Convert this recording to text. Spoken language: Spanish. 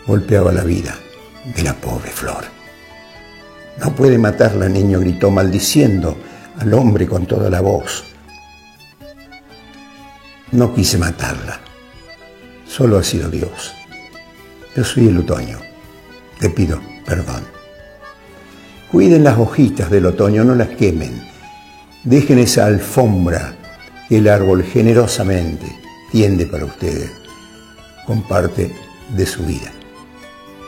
golpeaba la vida de la pobre flor. No puede matarla, el niño gritó, maldiciendo al hombre con toda la voz. No quise matarla, solo ha sido Dios. Yo soy el otoño, te pido perdón. Cuiden las hojitas del otoño, no las quemen. Dejen esa alfombra que el árbol generosamente tiende para ustedes con parte de su vida.